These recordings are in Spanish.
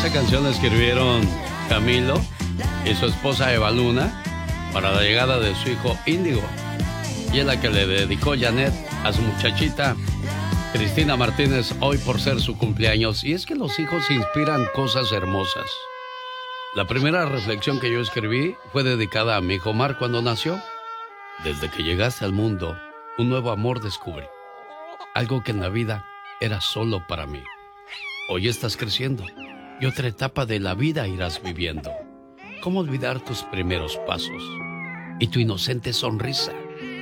Esa canción la escribieron Camilo y su esposa Eva Luna para la llegada de su hijo Índigo. Y es la que le dedicó Janet a su muchachita Cristina Martínez hoy por ser su cumpleaños. Y es que los hijos inspiran cosas hermosas. La primera reflexión que yo escribí fue dedicada a mi hijo Omar cuando nació. Desde que llegaste al mundo, un nuevo amor descubrí. Algo que en la vida era solo para mí. Hoy estás creciendo y otra etapa de la vida irás viviendo. ¿Cómo olvidar tus primeros pasos y tu inocente sonrisa?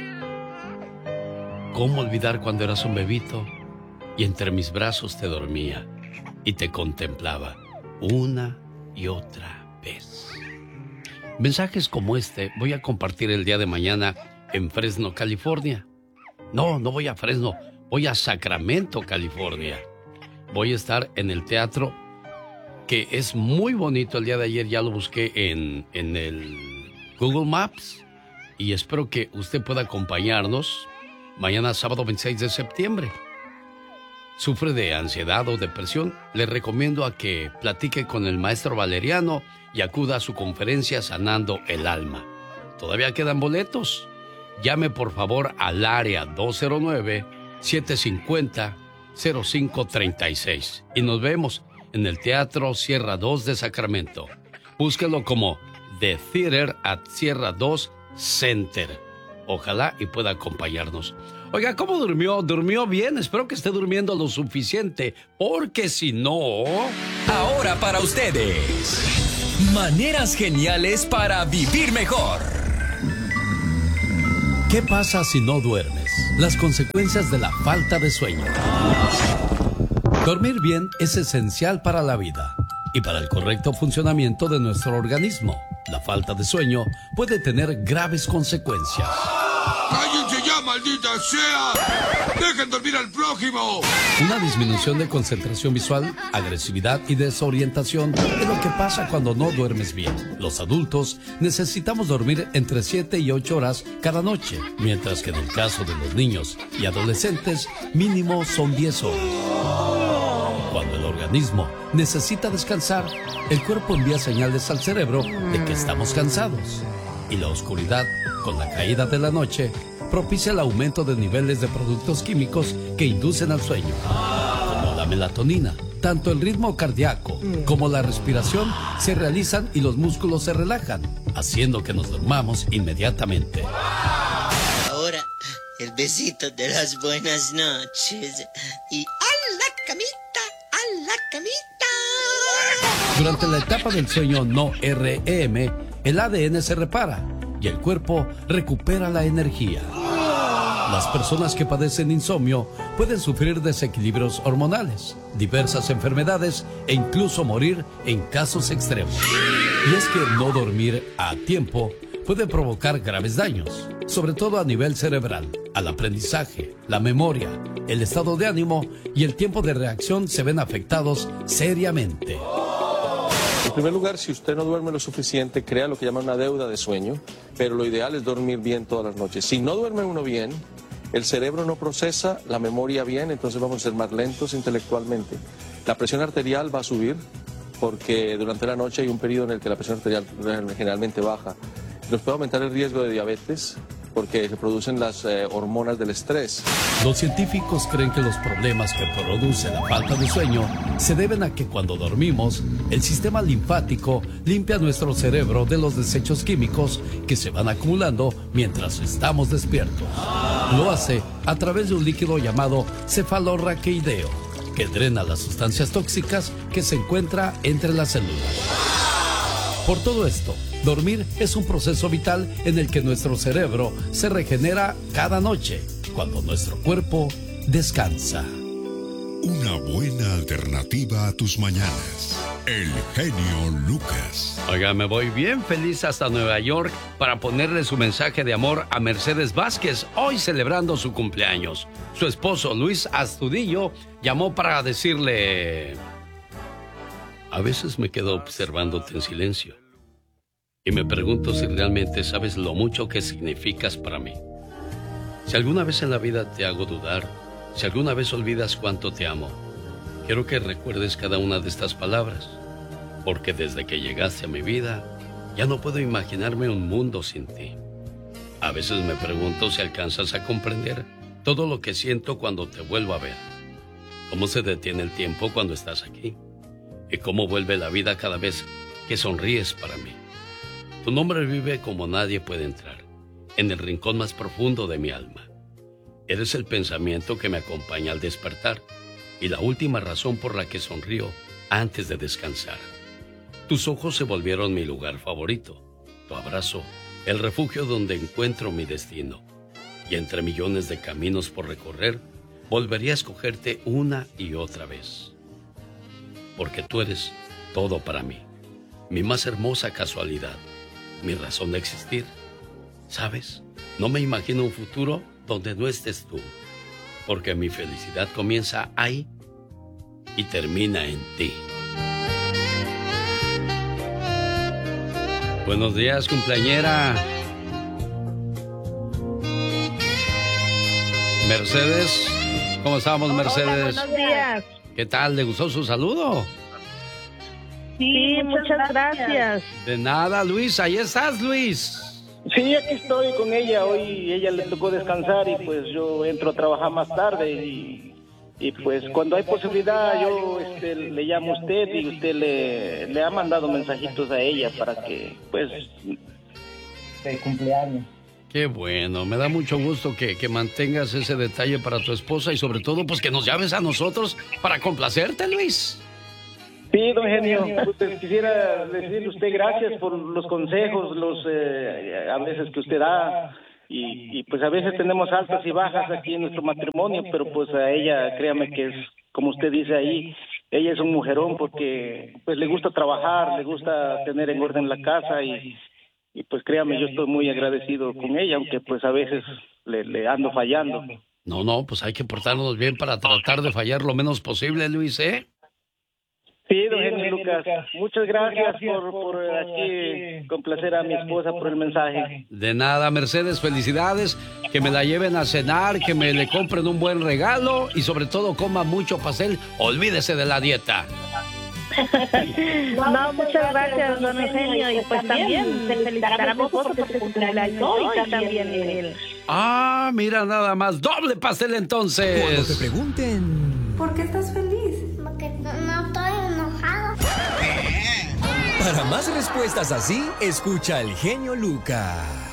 ¿Cómo olvidar cuando eras un bebito y entre mis brazos te dormía y te contemplaba una y otra vez? Mensajes como este voy a compartir el día de mañana en Fresno, California. No voy a Fresno, voy a Sacramento, California. Voy a estar en el teatro, que es muy bonito. El día de ayer ya lo busqué en el Google Maps y espero que usted pueda acompañarnos mañana sábado 26 de septiembre. ¿Sufre de ansiedad o depresión? Le recomiendo a que platique con el maestro Valeriano y acuda a su conferencia Sanando el Alma. Todavía quedan boletos. Llame por favor al área 209-750-0536 y nos vemos en el Teatro Sierra 2 de Sacramento. Búsquelo como The Theater at Sierra 2 Center. Ojalá y pueda acompañarnos. Oiga, ¿cómo durmió? ¿Durmió bien? Espero que esté durmiendo lo suficiente, porque si no... Ahora para ustedes, maneras geniales para vivir mejor. ¿Qué pasa si no duermes? Las consecuencias de la falta de sueño. Dormir bien es esencial para la vida y para el correcto funcionamiento de nuestro organismo. La falta de sueño puede tener graves consecuencias. ¡Cállense ya, maldita sea! ¡Dejen dormir al prójimo! Una disminución de concentración visual, agresividad y desorientación es lo que pasa cuando no duermes bien. Los adultos necesitamos dormir entre 7 y 8 horas cada noche, mientras que en el caso de los niños y adolescentes, mínimo son 10 horas. Cuando el organismo necesita descansar, el cuerpo envía señales al cerebro de que estamos cansados. Y la oscuridad, con la caída de la noche, propicia el aumento de niveles de productos químicos que inducen al sueño, como la melatonina. Tanto el ritmo cardíaco como la respiración se realizan y los músculos se relajan, haciendo que nos durmamos inmediatamente. Ahora, el besito de las buenas noches y ¡a la camita! ¡A la camita! Durante la etapa del sueño no REM, el ADN se repara y el cuerpo recupera la energía. Las personas que padecen insomnio pueden sufrir desequilibrios hormonales, diversas enfermedades e incluso morir en casos extremos. Y es que no dormir a tiempo puede provocar graves daños, sobre todo a nivel cerebral. Al aprendizaje, la memoria, el estado de ánimo y el tiempo de reacción se ven afectados seriamente. En primer lugar, si usted no duerme lo suficiente, crea lo que llaman una deuda de sueño, pero lo ideal es dormir bien todas las noches. Si no duerme uno bien, el cerebro no procesa la memoria bien, entonces vamos a ser más lentos intelectualmente. La presión arterial va a subir, porque durante la noche hay un periodo en el que la presión arterial generalmente baja. Nos puede aumentar el riesgo de diabetes, porque se producen las hormonas del estrés. Los científicos creen que los problemas que produce la falta de sueño se deben a que cuando dormimos, el sistema linfático limpia nuestro cerebro de los desechos químicos que se van acumulando mientras estamos despiertos. Lo hace a través de un líquido llamado cefalorraquideo, que drena las sustancias tóxicas que se encuentran entre las células. Por todo esto, dormir es un proceso vital en el que nuestro cerebro se regenera cada noche, cuando nuestro cuerpo descansa. Una buena alternativa a tus mañanas. El genio Lucas. Oiga, me voy bien feliz hasta Nueva York para ponerle su mensaje de amor a Mercedes Vázquez, hoy celebrando su cumpleaños. Su esposo, Luis Astudillo, llamó para decirle: a veces me quedo observándote en silencio y me pregunto si realmente sabes lo mucho que significas para mí. Si alguna vez en la vida te hago dudar, si alguna vez olvidas cuánto te amo, quiero que recuerdes cada una de estas palabras. porque desde que llegaste a mi vida, ya no puedo imaginarme un mundo sin ti. A veces me pregunto si alcanzas a comprender todo lo que siento cuando te vuelvo a ver. Cómo se detiene el tiempo cuando estás aquí. Y cómo vuelve la vida cada vez que sonríes para mí. Tu nombre vive como nadie puede entrar, en el rincón más profundo de mi alma. Eres el pensamiento que me acompaña al despertar y la última razón por la que sonrío antes de descansar. Tus ojos se volvieron mi lugar favorito, tu abrazo, el refugio donde encuentro mi destino. Y entre millones de caminos por recorrer, volvería a escogerte una y otra vez. Porque tú eres todo para mí, mi más hermosa casualidad, mi razón de existir. ¿Sabes? No me imagino un futuro donde no estés tú, porque mi felicidad comienza ahí y termina en ti. Buenos días, cumpleañera. Mercedes, ¿cómo estamos, Mercedes? Hola, buenos días. ¿Qué tal? ¿Le gustó su saludo? Sí, muchas gracias. De nada, Luis. Ahí estás, Luis. Sí, aquí estoy con ella. Hoy ella le tocó descansar y pues yo entro a trabajar más tarde y pues cuando hay posibilidad yo le llamo a usted y usted le ha mandado mensajitos a ella para que pues de cumpleaños. Qué bueno, me da mucho gusto que mantengas ese detalle para tu esposa y sobre todo pues que nos llames a nosotros para complacerte, Luis. Sí, don Genio, pues, quisiera decirle a usted gracias por los consejos, a veces que usted da, y pues a veces tenemos altas y bajas aquí en nuestro matrimonio, pero pues a ella, créame que es, como usted dice ahí, ella es un mujerón porque pues le gusta trabajar, le gusta tener en orden la casa y pues créame, yo estoy muy agradecido con ella, aunque pues a veces le ando fallando. No, pues hay que portarnos bien para tratar de fallar lo menos posible, Luis, ¿eh? Sí, don Genio Lucas. Muchas gracias por aquí complacer a mi esposa por el mensaje. De nada, Mercedes, felicidades. Que me la lleven a cenar, que me le compren un buen regalo y sobre todo coma mucho pastel. Olvídese de la dieta. No, muchas gracias, don Eugenio. Y pues también felicitar a mi esposo por su cumpleaños hoy también él. Ah, mira nada más. Doble pastel entonces. Cuando te pregunten... ¿Por qué estás feliz? Porque no estoy enojado. Para más respuestas así, escucha al genio Lucas.